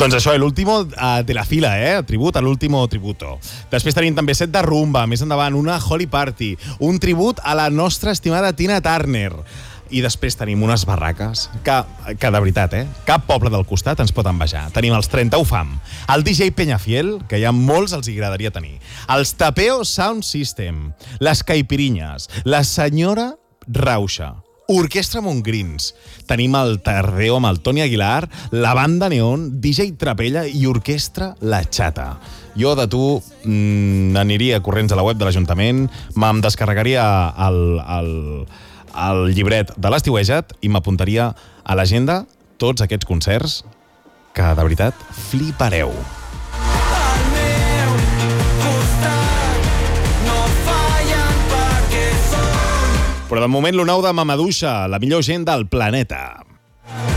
Doncs això, l'último de la fila, tribut a l'último tributo. Després tenim també set de rumba, més endavant una Holly Party, un tribut a la nostra estimada Tina Turner. I després tenim unes barraques que de veritat, cap poble del costat ens pot envejar. Tenim els 30 UFAM, el DJ Peñafiel, que ja molts els agradaria tenir, els Tapeo Sound System, les Caipirinyes, la senyora Rauxa, Orquestra Montgrins. Tenim el Tardeo amb el Toni Aguilar, la banda Neon, DJ Trapella i Orquestra La Chata. Jo de tu aniria corrents a la web de l'Ajuntament, me'n descarregaria el llibret de l'Estiuejat i m'apuntaria a l'agenda tots aquests concerts que, de veritat, flipareu. Però de moment, lo nou de Mamaduixa, la millor gent del planeta.